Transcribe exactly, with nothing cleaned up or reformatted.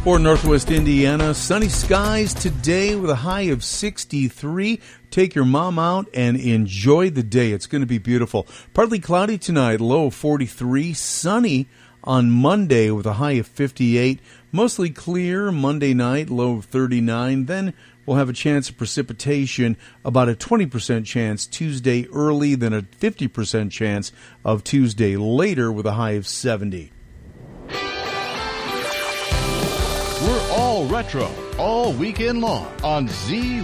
For Northwest Indiana, sunny skies today with a high of sixty-three. Take your mom out and enjoy the day. It's going to be beautiful. Partly cloudy tonight, low of forty-three. Sunny on Monday with a high of fifty-eight. Mostly clear Monday night, low of thirty-nine. Then we'll have a chance of precipitation, about a twenty percent chance Tuesday early, then a fifty percent chance of Tuesday later with a high of seventy. We're all retro, all weekend long on Z